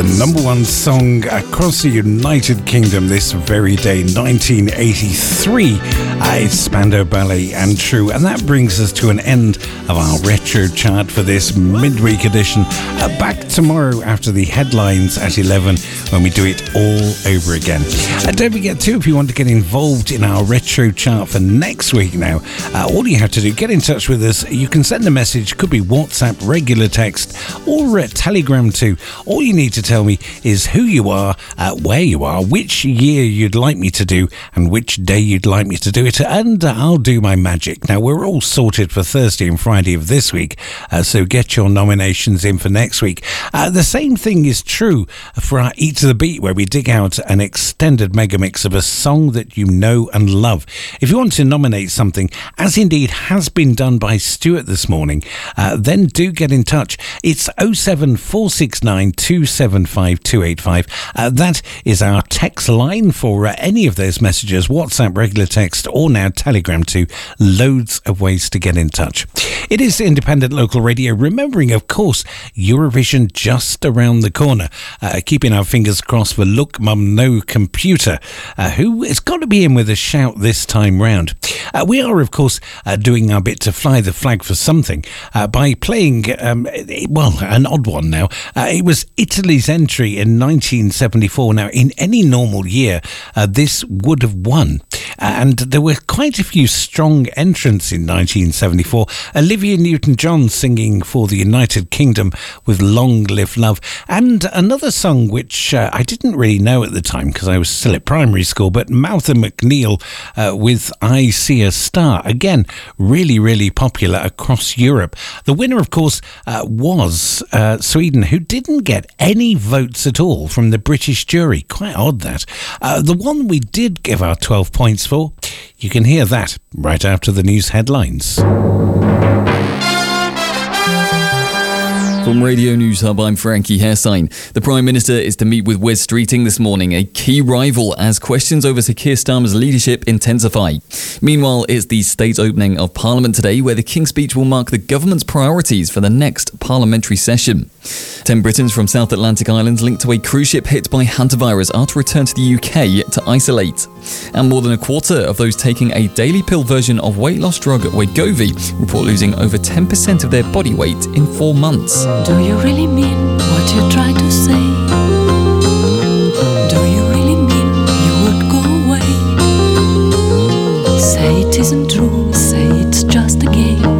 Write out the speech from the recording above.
Number one song across the United Kingdom this very day, 1983. It's Spandau Ballet and True. And that brings us to an end of our retro chart for this midweek edition. Back tomorrow after the headlines at 11 when we do it all over again. Don't forget too, if you want to get involved in our retro chart for next week now, all you have to do, get in touch with us. You can send a message, could be WhatsApp, regular text, or Telegram too. All you need to tell me is who you are, where you are, which year you'd like me to do, and which day you'd like me to do it, and I'll do my magic. Now, we're all sorted for Thursday and Friday of this week, so get your nominations in for next week. The same thing is true for our Eat to the Beat, where we dig out an extended mega mix of a song that you know and love. If you want to nominate something, as indeed has been done by Stuart this morning, then do get in touch. It's 07469 275 285. That is our text line for any of those messages, WhatsApp, regular text, or now Telegram too. Loads of ways to get in touch. It is independent local radio, remembering, of course, Eurovision just around the corner. Keeping our fingers crossed for Look Mum No Computer, who has got to be in with a shout this time round. We are, of course, doing our bit to fly the flag for something by playing, an odd one now. It was Italy's entry in 1974. Now, in any normal year, this would have won. And there were quite a few strong entrants in 1974. Olivia Newton-John singing for the United Kingdom with Long Live Love. And another song which I didn't really know at the time because I was still at primary school, but Malcolm McNeil with I See a Star. Again, really, really popular across Europe. The winner, of course, was Sweden, who didn't get any votes at all from the British jury. Quite odd, that. The one we did give our 12 points for, you can hear that right after the news headlines. From Radio News Hub, I'm Frankie Hairsign. The Prime Minister is to meet with Wes Streeting this morning, a key rival, as questions over Sir Keir Starmer's leadership intensify. Meanwhile, it's the state opening of Parliament today, where the King's Speech will mark the government's priorities for the next parliamentary session. 10 Britons from South Atlantic Islands linked to a cruise ship hit by hantavirus are to return to the UK to isolate. And more than a quarter of those taking a daily pill version of weight loss drug Wegovy report losing over 10% of their body weight in 4 months. Do you really mean what you try to say? Do you really mean you would go away? Say it isn't true, say it's just a game.